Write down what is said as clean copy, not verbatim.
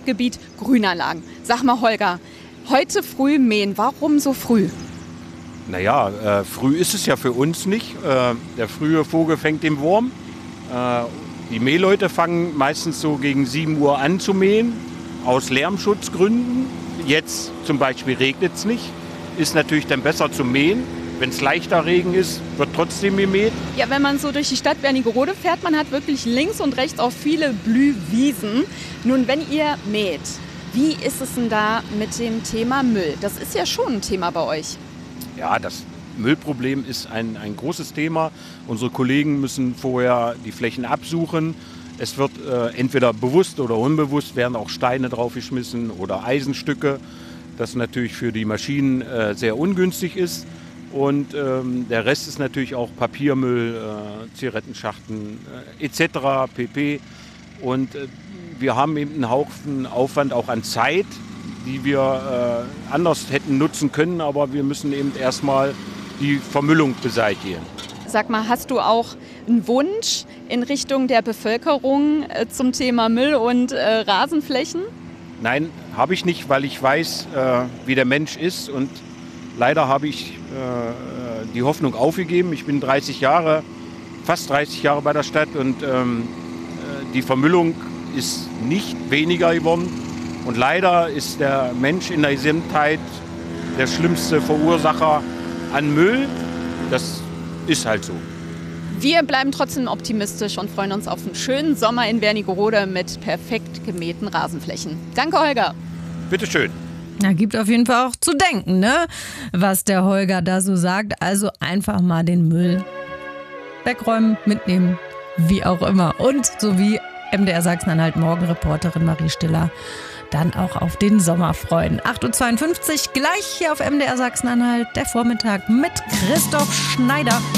Fachgebiet Grünanlagen. Sag mal, Holger, heute früh mähen, warum so früh? Naja, früh ist es ja für uns nicht. Der frühe Vogel fängt den Wurm. Die Mähleute fangen meistens so gegen 7 Uhr an zu mähen, aus Lärmschutzgründen. Jetzt zum Beispiel regnet es nicht, ist natürlich dann besser zu mähen. Wenn es leichter Regen ist, wird trotzdem gemäht. Ja, wenn man so durch die Stadt Wernigerode fährt, man hat wirklich links und rechts auch viele Blühwiesen. Nun, wenn ihr mäht, wie ist es denn da mit dem Thema Müll? Das ist ja schon ein Thema bei euch. Ja, das Müllproblem ist ein großes Thema. Unsere Kollegen müssen vorher die Flächen absuchen. Es wird entweder bewusst oder unbewusst werden auch Steine draufgeschmissen oder Eisenstücke, das natürlich für die Maschinen sehr ungünstig ist. Und der Rest ist natürlich auch Papiermüll, Zigarettenschachten etc. pp. Und wir haben eben einen Haufen Aufwand auch an Zeit, die wir anders hätten nutzen können, aber wir müssen eben erstmal die Vermüllung beseitigen. Sag mal, hast du auch einen Wunsch in Richtung der Bevölkerung zum Thema Müll und Rasenflächen? Nein, habe ich nicht, weil ich weiß, wie der Mensch ist, und leider habe ich die Hoffnung aufgegeben. Ich bin fast 30 Jahre bei der Stadt, und die Vermüllung ist nicht weniger geworden. Und leider ist der Mensch in der Gesamtheit der schlimmste Verursacher an Müll. Das ist halt so. Wir bleiben trotzdem optimistisch und freuen uns auf einen schönen Sommer in Wernigerode mit perfekt gemähten Rasenflächen. Danke, Holger. Bitteschön. Na, gibt auf jeden Fall auch zu denken, ne? Was der Holger da so sagt. Also einfach mal den Müll wegräumen, mitnehmen, wie auch immer. Und so wie MDR Sachsen-Anhalt Morgenreporterin Marie Stiller dann auch auf den Sommer freuen. 8.52 Uhr gleich hier auf MDR Sachsen-Anhalt, der Vormittag mit Christoph Schneider.